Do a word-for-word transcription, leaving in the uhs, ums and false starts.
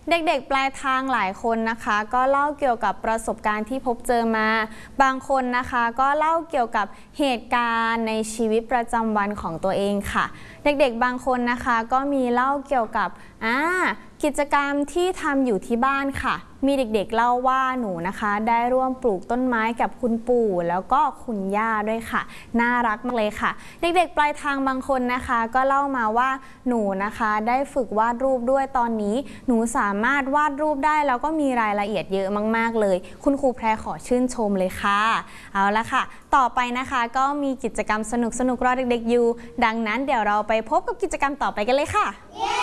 เด็กๆปลายทางหลายคนนะคะก็เล่าเกี่ยวกับประสบการณ์ที่พบเจอมาบางคนนะคะก็เล่าเกี่ยวกับเหตุการณ์ในชีวิตประจำวันของตัวเองค่ะเด็กๆบางคนนะคะก็มีเล่าเกี่ยวกับอ่ากิจกรรมที่ทำอยู่ที่บ้านค่ะมีเด็กๆเล่าว่าหนูนะคะได้ร่วมปลูกต้นไม้กับคุณปู่แล้วก็คุณย่าด้วยค่ะน่ารักมากเลยค่ะเด็กๆปลายทางบางคนนะคะก็เล่ามาว่าหนูนะคะได้ฝึกวาดรูปด้วยตอนนี้หนูสามารถวาดรูปได้แล้วก็มีรายละเอียดเยอะมากๆเลยคุณครูแพรขอชื่นชมเลยค่ะเอาละค่ะต่อไปนะคะก็มีกิจกรรมสนุกๆรอเด็กๆอยู่ดังนั้นเดี๋ยวเราไปพบกับกิจกรรมต่อไปกันเลยค่ะ